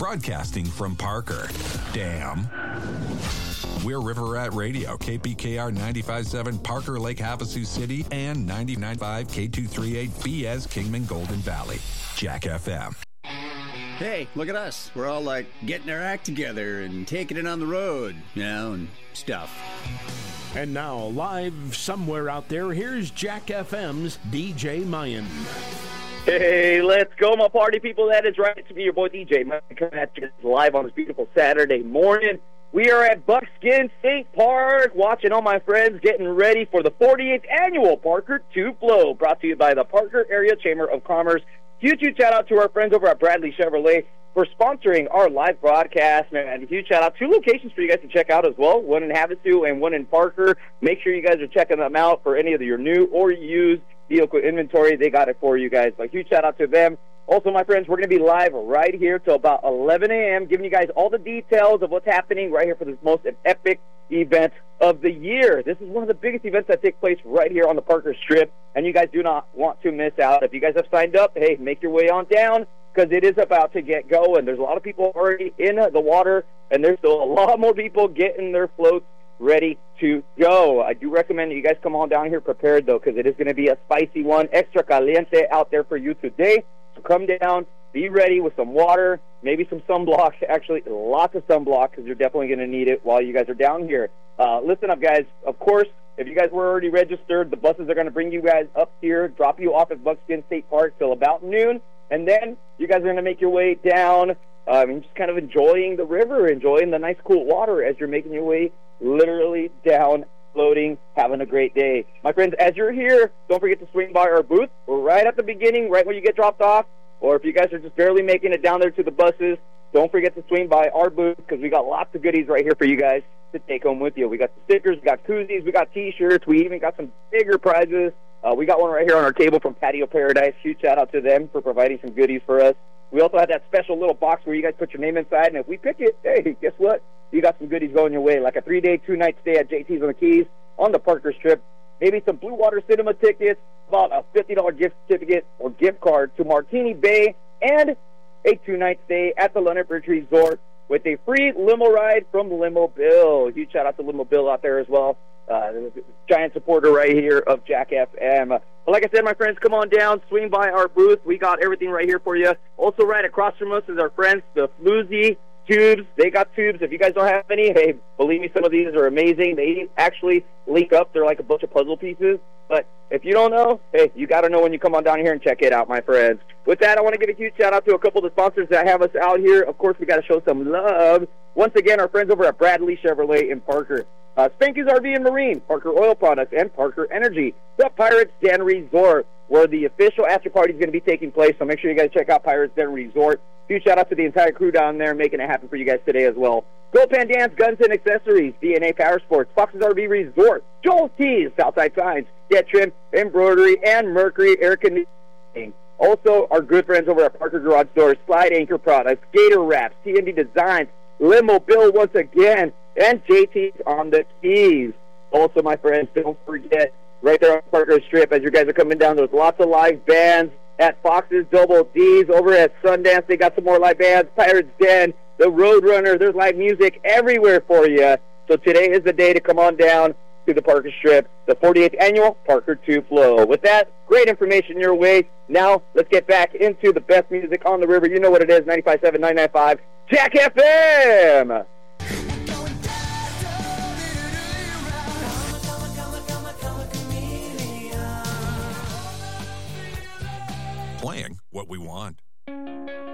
broadcasting from Parker. Damn. We're River Rat Radio, KPKR 95.7 Parker Lake Havasu City and 99.5 K238 BS Kingman Golden Valley. Jack FM. Hey, look at us. We're all like getting our act together and taking it on the road, and stuff. And now, live somewhere out there, here's Jack FM's DJ Mayan. Hey, let's go, my party people. That is right. It's me, your boy DJ Mayan, coming at you live on this beautiful Saturday morning. We are at Buckskin State Park, watching all my friends getting ready for the 48th annual Parker 2 Flow, brought to you by the Parker Area Chamber of Commerce. Huge shout out to our friends over at Bradley Chevrolet for sponsoring our live broadcast, and a huge shout out. 2 locations for you guys to check out as well, one in Havasu and one in Parker. Make sure you guys are checking them out for any of your new or used vehicle inventory. They got it for you guys. But huge shout out to them. Also, my friends, we're going to be live right here till about 11 a.m., giving you guys all the details of what's happening right here for this most epic event of the year. This is one of the biggest events that take place right here on the Parker Strip, and you guys do not want to miss out. If you guys have signed up, hey, make your way on down, because it is about to get going. There's a lot of people already in the water, and there's still a lot more people getting their floats ready to go. I do recommend that you guys come on down here prepared, though, because it is going to be a spicy one, extra caliente out there for you today. So come down, be ready with some water, maybe some sunblock. Actually, lots of sunblock, because you're definitely going to need it while you guys are down here. Listen up, guys. Of course, if you guys were already registered, the buses are going to bring you guys up here, drop you off at Buckskin State Park till about noon, and then you guys are going to make your way down, just kind of enjoying the river, enjoying the nice cool water as you're making your way literally down, floating, having a great day. My friends, as you're here, don't forget to swing by our booth. We're right at the beginning, right when you get dropped off, or if you guys are just barely making it down there to the buses, don't forget to swing by our booth, because we got lots of goodies right here for you guys to take home with you. We got the stickers, we got koozies, we got T-shirts, we even got some bigger prizes. We got one right here on our table from Patio Paradise. Huge shout out to them for providing some goodies for us. We also have that special little box where you guys put your name inside, and if we pick it, hey, guess what? You got some goodies going your way, like a 3-day, 2-night stay at JT's on the Keys on the Parker Strip, maybe some Blue Water Cinema tickets, about a $50 gift certificate or gift card to Martini Bay, and a 2-night stay at the London Bridge Resort with a free limo ride from Limo Bill. Huge shout out to Limo Bill out there as well. Giant supporter right here of Jack FM. But like I said, my friends, come on down, swing by our booth. We got everything right here for you. Also right across from us is our friends, the Floozy Tubes. They got tubes. If you guys don't have any, hey, believe me, some of these are amazing. They actually link up. They're like a bunch of puzzle pieces. But if you don't know, hey, you got to know when you come on down here and check it out, my friends. With that, I want to give a huge shout-out to a couple of the sponsors that have us out here. Of course, we got to show some love. Once again, our friends over at Bradley Chevrolet in Parker. Spanky's RV and Marine, Parker Oil Products, and Parker Energy. The Pirates Den Resort, where the official after party is going to be taking place. So make sure you guys check out Pirates Den Resort. Huge shout out to the entire crew down there making it happen for you guys today as well. Gold Pan Dance, Guns and Accessories, DNA Power Sports, Fox's RV Resort, Joel's Tees, Southside Signs, Get Trim, Embroidery, and Mercury Air Conditioning. Also, our good friends over at Parker Garage Doors, Slide Anchor Products, Gator Wraps, TND Designs, Limo Bill once again, and JT's on the Keys. Also, my friends, don't forget, right there on Parker Strip, as you guys are coming down, there's lots of live bands at Fox's Double D's. Over at Sundance, they got some more live bands, Pirates Den, the Roadrunner. There's live music everywhere for you. So today is the day to come on down to the Parker Strip, the 48th annual Parker 2 Flow. With that, great information your way. Now, let's get back into the best music on the river. You know what it is, 95.7, 995, Jack FM! Playing what we want.